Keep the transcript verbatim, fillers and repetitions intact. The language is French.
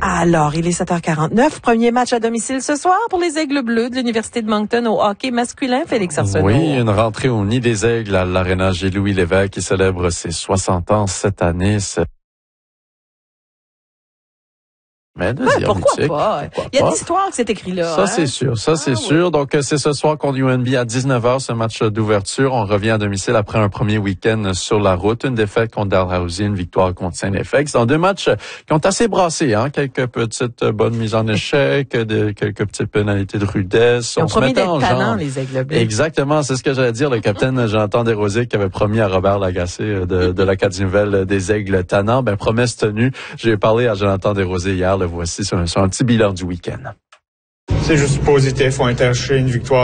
Alors, il est sept heures quarante-neuf. Premier match à domicile ce soir pour les Aigles Bleus de l'Université de Moncton au hockey masculin. Félix Arsenault. Oui, une rentrée au Nid des Aigles à l'Aréna J-Louis Lévesque qui célèbre ses soixante ans cette année. C'est... Mais de ouais, dire pourquoi mythique, pas? pourquoi Il y a pas? de l'histoire que c'est écrit là. Ça, hein? c'est sûr. Ça, c'est ah, sûr. Oui. Donc, c'est ce soir contre U N B à dix-neuf heures, ce match d'ouverture. On revient à domicile après un premier week-end sur la route. Une défaite contre Dalhousie, une victoire contre Saint-F X. Dans deux matchs qui ont assez brassé, hein. Quelques petites bonnes mises en échec, de, quelques petites pénalités de rudesse. Ils ont on promis se mettait d'être en talent, genre. les Aigles Bleus. Exactement. C'est ce que j'allais dire. Le capitaine Jonathan Desrosiers qui avait promis à Robert Lagacé de, de l'Acadie nouvelle des Aigles tannants. Ben, promesse tenue. J'ai parlé à Jonathan Desrosiers hier. Le voici sur un, sur un petit bilan du week-end. C'est juste positif. On est chercher une victoire